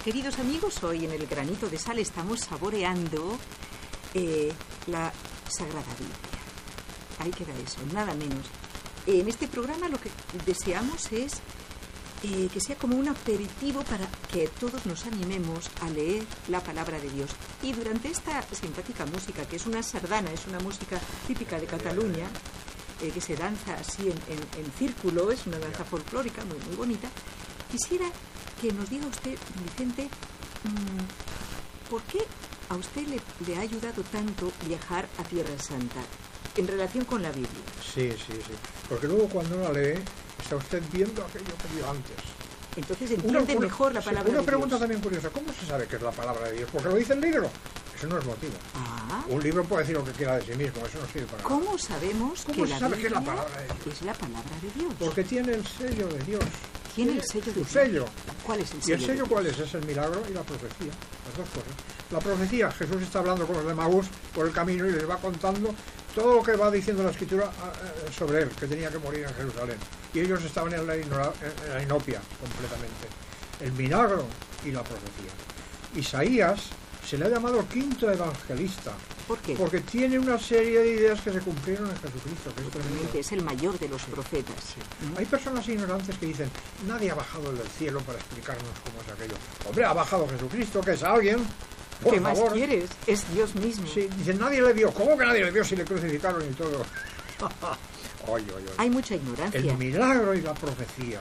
Queridos amigos, hoy en el Granito de Sal estamos saboreando la Sagrada Biblia. Ahí queda eso, nada menos. En este programa lo que deseamos es que sea como un aperitivo para que todos nos animemos a leer la palabra de Dios. Y durante esta simpática música, que es una sardana, es una música típica de Cataluña, que se danza así en círculo, es una danza folclórica muy, muy bonita, quisiera que nos diga usted, Vicente, ¿por qué a usted le ha ayudado tanto viajar a Tierra Santa en relación con la Biblia? Sí. Porque luego cuando la lee, está usted viendo aquello que vio antes. Entonces entiende mejor la palabra de Dios. Una pregunta también curiosa, ¿cómo se sabe que es la palabra de Dios? Porque lo dice el libro. Eso no es motivo. Un libro puede decir lo que quiera de sí mismo, eso no sirve para nada. ¿Cómo sabemos que la Biblia es la palabra de Dios? Es la palabra de Dios. Porque tiene el sello de Dios. ¿Tiene el sello de Dios? Sello. ¿Cuál es el sello? ¿Y el sello cuál es? Es el milagro y la profecía, las dos cosas. La profecía, Jesús está hablando con los de Maús por el camino y les va contando todo lo que va diciendo la Escritura sobre él, que tenía que morir en Jerusalén. Y ellos estaban en la inopia completamente. El milagro y la profecía. Isaías se le ha llamado quinto evangelista. ¿Por qué? Porque tiene una serie de ideas que se cumplieron en Jesucristo. Que es el mayor de los profetas. Sí. Hay personas ignorantes que dicen, nadie ha bajado del cielo para explicarnos cómo es aquello. Hombre, ha bajado Jesucristo, que es alguien. Por ¿Qué favor. más quieres? Es Dios mismo. Sí, dicen, nadie le vio. ¿Cómo que nadie le vio si le crucificaron y todo? Oye. Hay mucha ignorancia. El milagro y la profecía.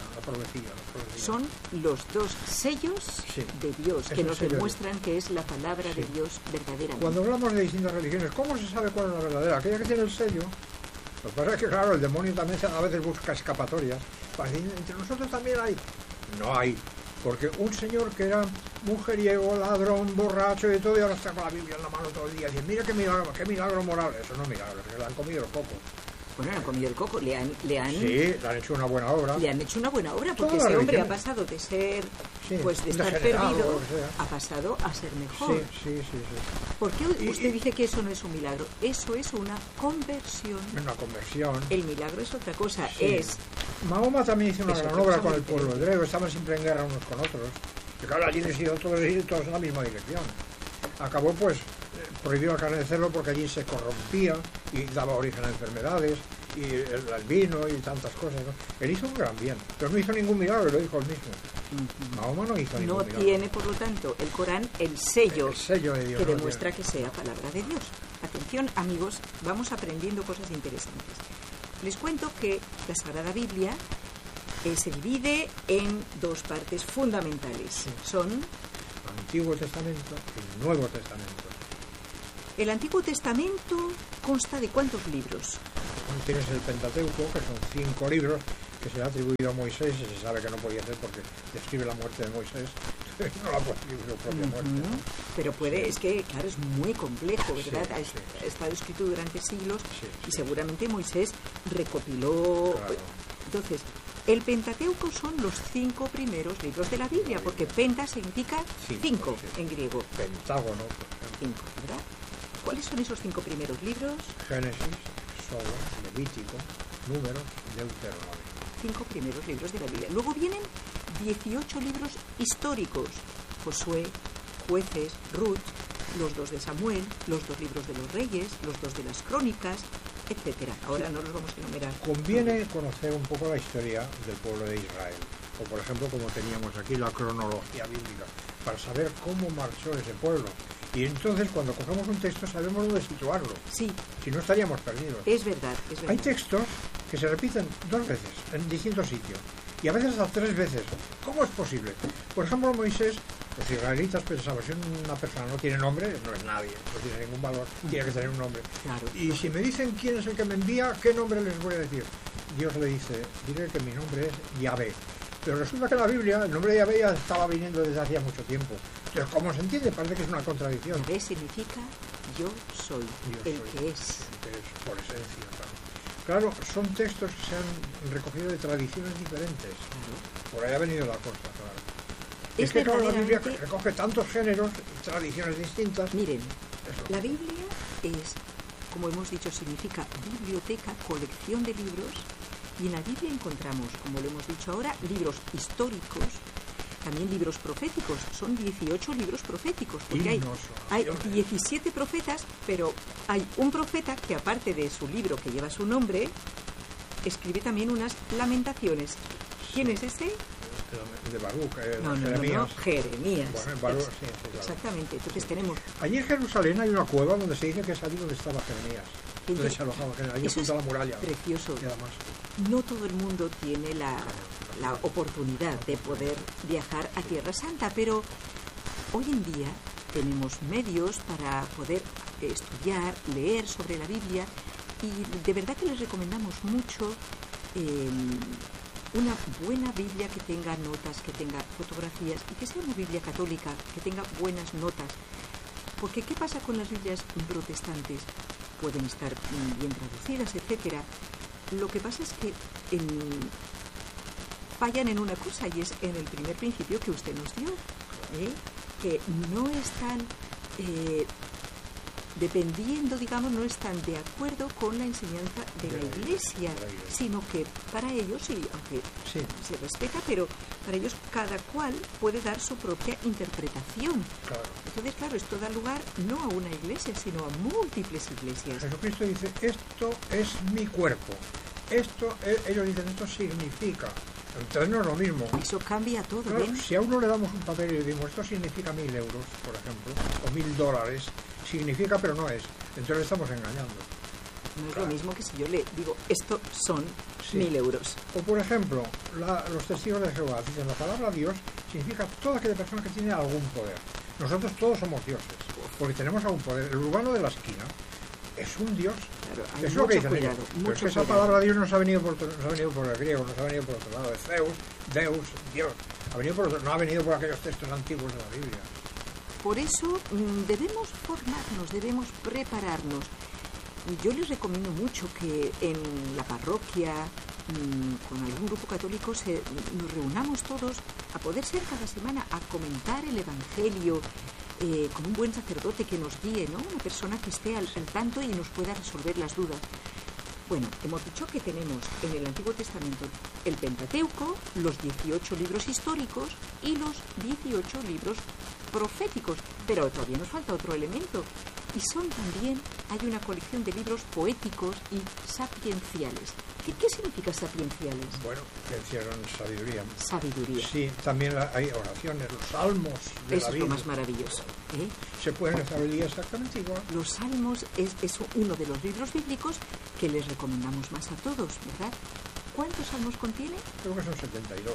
Son los dos sellos de Dios que nos demuestran que es la palabra de Dios verdaderamente. Cuando hablamos de distintas religiones, ¿cómo se sabe cuál es la verdadera? Aquella que tiene el sello. Lo que pasa es que, claro, el demonio también a veces busca escapatorias. Para decir, entre nosotros también hay. No hay. Porque un señor que era mujeriego, ladrón, borracho y todo, y ahora está con la Biblia en la mano todo el día. Y dice, mira qué milagro moral. Eso no es milagro, es que le han comido el coco. Bueno, le han comido el coco, le han... Sí, le han hecho una buena obra. Le han hecho una buena obra, porque ese hombre ha pasado de ser, pues de estar perdido, ha pasado a ser mejor. Sí. ¿Por qué usted dice que eso no es un milagro? Eso es una conversión. Una conversión. El milagro es otra cosa, Mahoma también hizo una gran obra con el pueblo hebreo, estaban siempre en guerra unos con otros. Y claro, allí les iban todos en la misma dirección. Acabó, pues, prohibió la carne de cerdo porque allí se corrompía y daba origen a enfermedades, y el vino y tantas cosas, ¿no? Él hizo un gran bien, pero no hizo ningún milagro, lo dijo él mismo. Mahoma no hizo ningún milagro. No tiene, por lo tanto, el Corán el sello de Dios, que demuestra que sea palabra de Dios. Atención, amigos, vamos aprendiendo cosas interesantes. Les cuento que la Sagrada Biblia se divide en dos partes fundamentales. Son el Antiguo Testamento y el Nuevo Testamento. El Antiguo Testamento consta de ¿cuántos libros? Tienes el Pentateuco, que son 5 libros que se le ha atribuido a Moisés, y se sabe que no podía ser porque describe la muerte de Moisés, no la puede escribir su propia muerte, ¿no? Pero es que, claro, es muy complejo, ¿verdad? Ha estado escrito durante siglos y seguramente Moisés recopiló. Claro. Entonces, el Pentateuco son los 5 primeros libros de la Biblia, porque penta significa 5 en griego. Pentágono. 5, ¿verdad? ¿Cuáles son esos 5 primeros libros? Génesis, Éxodo, Levítico, Números, Deuteronomio. 5 primeros libros de la Biblia. Luego vienen 18 libros históricos. Josué, Jueces, Ruth, los 2 de Samuel, los 2 libros de los Reyes, los 2 de las Crónicas, etcétera. Ahora no los vamos a enumerar. Conviene conocer un poco la historia del pueblo de Israel. O, por ejemplo, como teníamos aquí la cronología bíblica, para saber cómo marchó ese pueblo. Y entonces, cuando cogemos un texto, sabemos dónde situarlo. Sí. Si no, estaríamos perdidos. Es verdad. Hay textos que se repiten 2 veces en distintos sitios. Y a veces hasta 3 veces. ¿Cómo es posible? Por ejemplo, Moisés, los israelitas pensaban, si una persona no tiene nombre, no es nadie, no tiene ningún valor, tiene que tener un nombre. Claro. Y si me dicen quién es el que me envía, ¿qué nombre les voy a decir? Dios le dice, diré que mi nombre es Yahvé. Pero resulta que en la Biblia el nombre de Yahvé ya estaba viniendo desde hacía mucho tiempo. Entonces, ¿cómo se entiende? Parece que es una contradicción. Yahvé significa yo soy, el que es. Por esencia, claro. Claro, son textos que se han recogido de tradiciones diferentes. Claro. Por ahí ha venido la cosa, claro. Es que claro, la Biblia recoge tantos géneros y tradiciones distintas. Miren, la Biblia es, como hemos dicho, significa biblioteca, colección de libros. Y en la Biblia encontramos, como lo hemos dicho ahora, libros históricos, también libros proféticos. Son 18 libros proféticos, porque hay 17 profetas, pero hay un profeta que, aparte de su libro que lleva su nombre, escribe también unas lamentaciones. ¿Quién es ese? De Baruch, Jeremías. Jeremías. Bueno, Baruch, sí, claro. Exactamente. Entonces tenemos... Allí en Jerusalén hay una cueva donde se dice que es allí donde estaba Jeremías. Donde se alojaba Jeremías, allí junto a la muralla. Precioso. Y además, no todo el mundo tiene la oportunidad de poder viajar a Tierra Santa, pero hoy en día tenemos medios para poder estudiar, leer sobre la Biblia, y de verdad que les recomendamos mucho una buena Biblia que tenga notas, que tenga fotografías, y que sea una Biblia católica, que tenga buenas notas. Porque ¿qué pasa con las Biblias protestantes? Pueden estar bien traducidas, etcétera. Lo que pasa es que fallan en una cosa, y es en el primer principio que usted nos dio, que no están dependiendo, digamos, no están de acuerdo con la enseñanza de la Iglesia, sino que para ellos, sí, aunque se respeta, pero para ellos cada cual puede dar su propia interpretación. Claro. Entonces, claro, esto da lugar no a una iglesia, sino a múltiples iglesias. Jesucristo dice, esto es mi cuerpo. Ellos dicen, esto significa. Entonces no es lo mismo. Eso cambia todo, claro, ¿ven? si a uno le damos un papel y le decimos, esto significa 1.000 euros, por ejemplo, o $1.000, significa, pero no es. Entonces le estamos engañando. No es lo mismo que si yo le digo, esto son 1.000 euros. O por ejemplo, los testigos de Jehová dicen, la palabra Dios significa toda aquella persona que tiene algún poder. Nosotros todos somos dioses, porque tenemos algún poder. El urbano de la esquina es un dios. Claro, es lo que dicen ellos. Pero es que esa palabra Dios nos ha venido por el griego, nos ha venido por otro lado, de Zeus, Deus, Dios. Ha venido por otro, no ha venido por aquellos textos antiguos de la Biblia. Por eso debemos formarnos, debemos prepararnos. Yo les recomiendo mucho que en la parroquia, con algún grupo católico, nos reunamos todos, a poder ser cada semana, a comentar el Evangelio, con un buen sacerdote que nos guíe, ¿no? Una persona que esté al tanto y nos pueda resolver las dudas. Bueno, hemos dicho que tenemos en el Antiguo Testamento el Pentateuco, los 18 libros históricos y los 18 libros proféticos, pero todavía nos falta otro elemento, y son también, hay una colección de libros poéticos y sapienciales. ¿Qué significa sapienciales? Bueno, que encierran sabiduría. Sabiduría. Sí, también hay oraciones, los salmos de la Biblia. Eso es lo más maravilloso. Se pueden rezar el día exactamente igual. Los salmos es uno de los libros bíblicos que les recomendamos más a todos, ¿verdad? ¿Cuántos salmos contiene? Creo que son 72.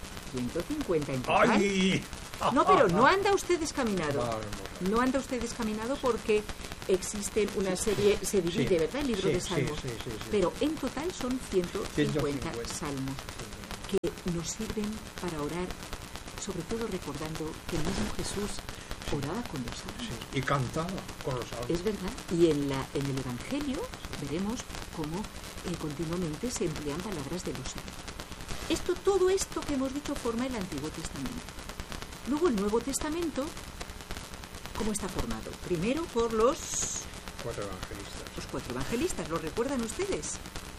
150 en total. ¡Ay! No, pero no anda usted descaminado. Vale. No anda usted descaminado porque existen una serie, se divide, ¿verdad? El libro de Salmos. Sí. Pero en total son 150 salmos que nos sirven para orar, sobre todo recordando que el mismo Jesús oraba con los salmos. Sí, y cantaba con los salmos. Es verdad. Y en el Evangelio veremos cómo continuamente se emplean palabras de los salmos. Todo esto que hemos dicho forma el Antiguo Testamento. Luego el Nuevo Testamento, ¿cómo está formado? Primero por los 4 evangelistas. Los 4 evangelistas, ¿lo recuerdan ustedes?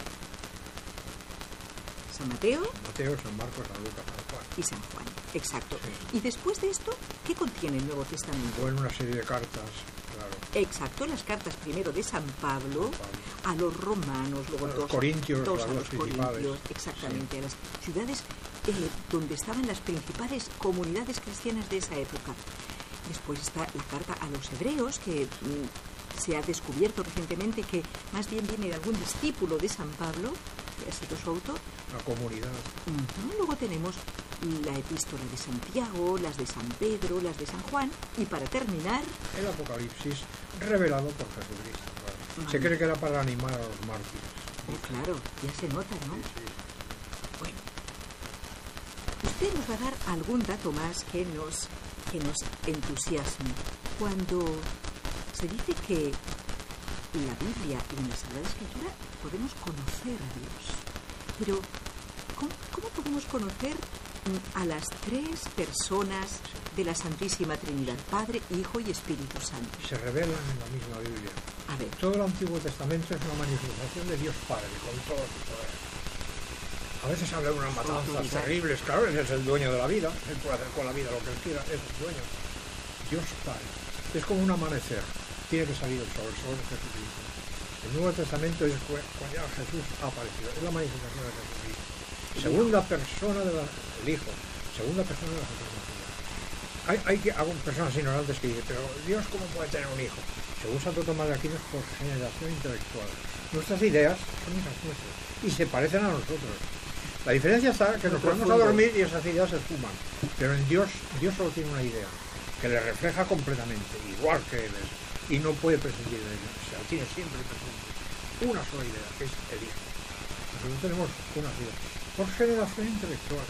San Mateo, San Marcos, San Lucas, San Juan. Y San Juan, exacto. Sí. Y después de esto, ¿qué contiene el Nuevo Testamento? Bueno, una serie de cartas, claro. Exacto, las cartas primero de San Pablo a los romanos, luego a los corintios, a los corintios, exactamente, sí. A las ciudades donde estaban las principales comunidades cristianas de esa época. Después está la carta a los hebreos, que se ha descubierto recientemente que más bien viene de algún discípulo de San Pablo, que ha sido su autor. La comunidad. Luego tenemos la epístola de Santiago, las de San Pedro, las de San Juan, y para terminar, el Apocalipsis revelado por Jesucristo. Claro. Se cree que era para animar a los mártires. Claro, ya se nota, ¿no? Sí. Bueno, usted nos va a dar algún dato más que nos entusiasme. Cuando se dice que la Biblia y en la Sagrada Escritura podemos conocer a Dios, pero ¿cómo podemos conocer a las 3 personas de la Santísima Trinidad, Padre, Hijo y Espíritu Santo? Se revelan en la misma Biblia. A ver. Todo el Antiguo Testamento es una manifestación de Dios Padre, con todo su poder. A veces habla de unas matanzas terribles, claro, él es el dueño de la vida, él puede hacer con la vida lo que él quiera, es el dueño. Dios Padre. Es como un amanecer, tiene que salir el sol es Jesucristo. El Nuevo Testamento es cuando ya Jesús ha aparecido, es la manifestación de Jesucristo. Segunda persona del Hijo, segunda persona de la Jesucristo. Hay personas ignorantes que dicen, pero Dios, ¿cómo puede tener un hijo? Según Santo Tomás de Aquino, es por generación intelectual. Nuestras ideas son hijas nuestras y se parecen a nosotros. La diferencia está que nos ponemos a dormir y esas ideas se esfuman. Pero en Dios solo tiene una idea, que le refleja completamente, igual que Él es, y no puede prescindir de ella. O sea, tiene siempre presente una sola idea, que es el Hijo. Nosotros tenemos unas ideas por generación intelectual.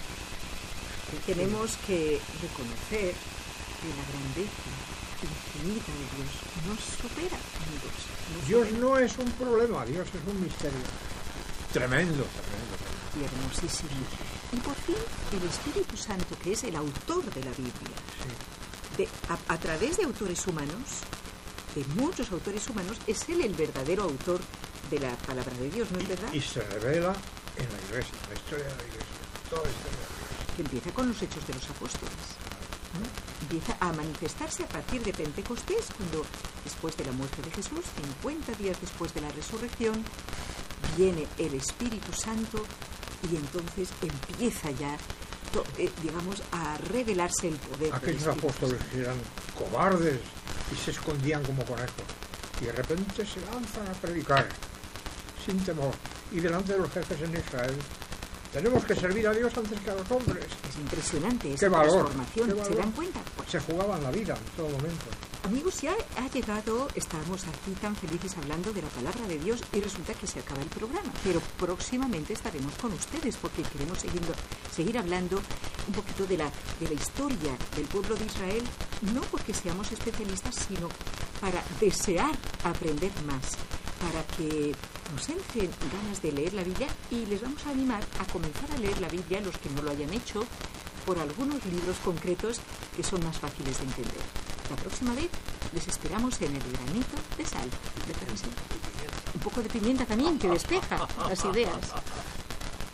Tenemos que reconocer que la grandeza infinita de Dios nos supera, amigos. Dios no es un problema, Dios es un misterio. Tremendo. Y hermosísimo. Y por fin, el Espíritu Santo, que es el autor de la Biblia, sí. A través de autores humanos, de muchos autores humanos, es él el verdadero autor de la palabra de Dios, ¿no es verdad? Y se revela en la Iglesia, la historia de la Iglesia, toda la historia de la Iglesia. Que empieza con los Hechos de los Apóstoles, ¿no? Empieza a manifestarse a partir de Pentecostés, cuando después de la muerte de Jesús, 50 días después de la resurrección, viene el Espíritu Santo y entonces empieza ya, digamos, a revelarse el poder. Aquellos apóstoles que eran cobardes y se escondían como conejos y de repente se lanzan a predicar sin temor y delante de los jefes en Israel. Tenemos que servir a Dios antes que a los hombres. Es impresionante esa Qué transformación. valor. ¿Se dan cuenta? Pues, se jugaban la vida en todo momento. Amigos, ya ha llegado, estamos aquí tan felices hablando de la palabra de Dios y resulta que se acaba el programa. Pero próximamente estaremos con ustedes porque queremos seguir hablando un poquito de la historia del pueblo de Israel, no porque seamos especialistas, sino para desear aprender más, para que nos entren ganas de leer la Biblia y les vamos a animar a comenzar a leer la Biblia, los que no lo hayan hecho, por algunos libros concretos que son más fáciles de entender. La próxima vez les esperamos en el granito de sal. Un poco de pimienta también, que despeja las ideas.